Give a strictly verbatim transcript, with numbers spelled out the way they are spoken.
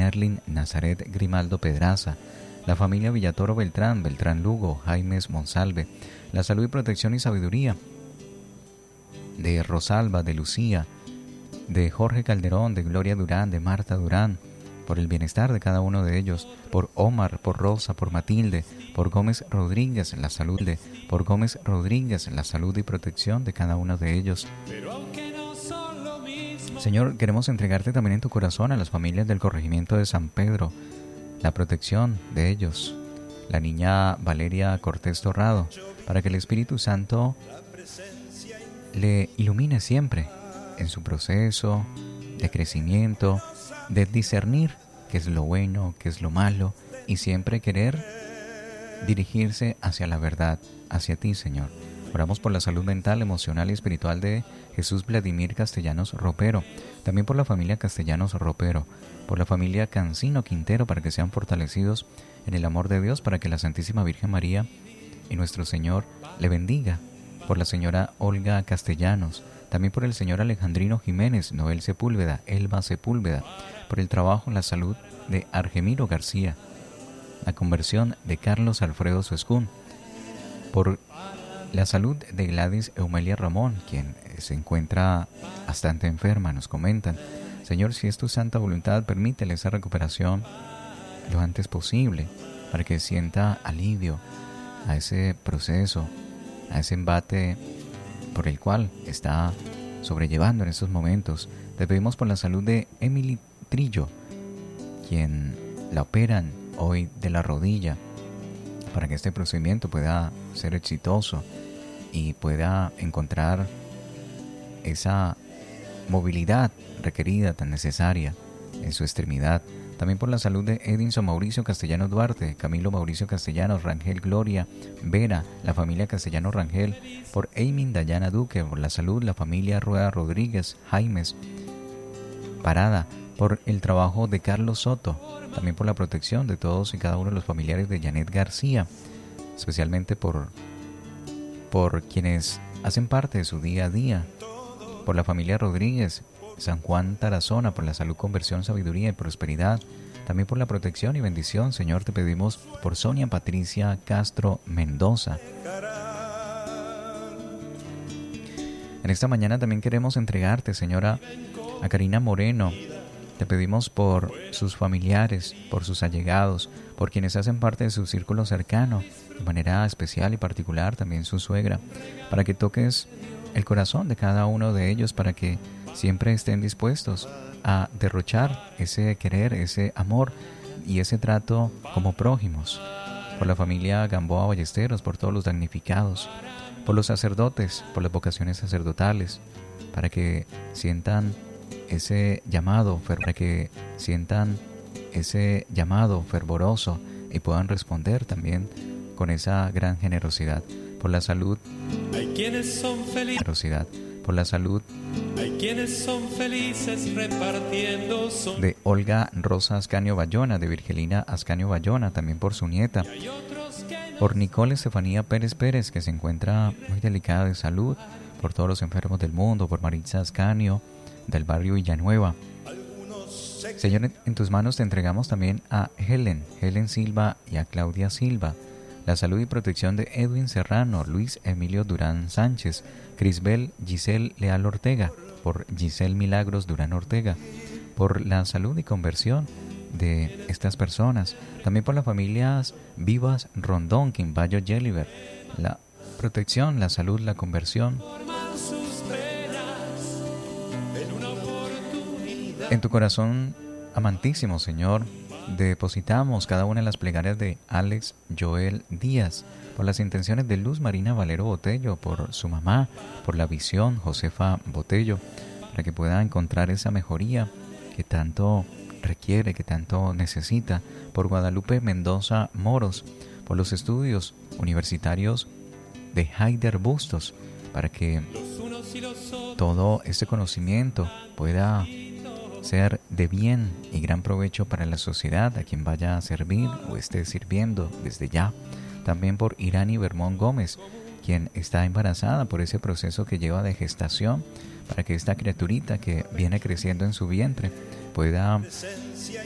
Nerlin Nazaret Grimaldo Pedraza, la familia Villatoro Beltrán, Beltrán Lugo, Jaimes Monsalve, la salud y protección y sabiduría de Rosalba, de Lucía, de Jorge Calderón, de Gloria Durán, de Marta Durán, por el bienestar de cada uno de ellos, por Omar, por Rosa, por Matilde, por Gómez Rodríguez, la salud de, por Gómez Rodríguez, la salud y protección de cada uno de ellos. Señor, queremos entregarte también en tu corazón a las familias del corregimiento de San Pedro, la protección de ellos, la niña Valeria Cortés Torrado, para que el Espíritu Santo le ilumine siempre en su proceso de crecimiento, de discernir qué es lo bueno, qué es lo malo, y siempre querer dirigirse hacia la verdad, hacia ti, Señor. Oramos por la salud mental, emocional y espiritual de Jesús Vladimir Castellanos Ropero, también por la familia Castellanos Ropero, por la familia Cancino Quintero, para que sean fortalecidos en el amor de Dios, para que la Santísima Virgen María y nuestro Señor le bendiga, por la señora Olga Castellanos, también por el señor Alejandrino Jiménez, Noel Sepúlveda, Elba Sepúlveda, por el trabajo en la salud de Argemiro García, la conversión de Carlos Alfredo Suescún, por la salud de Gladys Eumelia Ramón, quien se encuentra bastante enferma, nos comentan. Señor, si es tu santa voluntad, permítele esa recuperación lo antes posible, para que sienta alivio a ese proceso, a ese embate por el cual está sobrellevando en estos momentos. Te pedimos por la salud de Emily Trillo, quien la operan hoy de la rodilla, para que este procedimiento pueda ser exitoso y pueda encontrar esa movilidad requerida, tan necesaria en su extremidad. También por la salud de Edinson Mauricio Castellanos Duarte, Camilo Mauricio Castellanos, Rangel Gloria, Vera, la familia Castellanos Rangel, por Eimin Dayana Duque, por la salud, la familia Rueda Rodríguez, Jaimes Parada, por el trabajo de Carlos Soto, también por la protección de todos y cada uno de los familiares de Janet García, especialmente por, por quienes hacen parte de su día a día, por la familia Rodríguez, San Juan Tarazona, por la salud, conversión, sabiduría y prosperidad, también por la protección y bendición. Señor, te pedimos por Sonia Patricia Castro Mendoza. En esta mañana también queremos entregarte, Señora, a Karina Moreno. Te pedimos por sus familiares, por sus allegados, por quienes hacen parte de su círculo cercano, de manera especial y particular también su suegra, para que toques el corazón de cada uno de ellos, para que siempre estén dispuestos a derrochar ese querer, ese amor y ese trato como prójimos. Por la familia Gamboa Ballesteros, por todos los damnificados, por los sacerdotes, por las vocaciones sacerdotales, para que sientan ese llamado, para que sientan ese llamado fervoroso y puedan responder también con esa gran generosidad. Por la salud, hay quienes son felices. Generosidad. Por la salud, hay quienes son felices repartiendo son... de Olga Rosa Ascanio Bayona, de Virgelina Ascanio Bayona, también por su nieta. Por Nicole Estefanía Pérez Pérez, que se encuentra muy delicada de salud. Por todos los enfermos del mundo. Por Maritza Ascanio, del barrio Villanueva. Señor, en tus manos te entregamos también a Helen, Helen Silva y a Claudia Silva. La salud y protección de Edwin Serrano, Luis Emilio Durán Sánchez, Crisbel Giselle Leal Ortega, por Giselle Milagros Durán Ortega, por la salud y conversión de estas personas, también por las familias Vivas Rondón, Quimbayo Yeliver, la protección, la salud, la conversión. En tu corazón amantísimo, Señor, depositamos cada una de las plegarias de Alex Joel Díaz, por las intenciones de Luz Marina Valero Botello, por su mamá, por la visión Josefa Botello, para que pueda encontrar esa mejoría que tanto requiere, que tanto necesita, por Guadalupe Mendoza Moros, por los estudios universitarios de Haider Bustos, para que todo este conocimiento pueda ser de bien y gran provecho para la sociedad, a quien vaya a servir o esté sirviendo desde ya. También por Irani Bermón Gómez, quien está embarazada, por ese proceso que lleva de gestación, para que esta criaturita que viene creciendo en su vientre pueda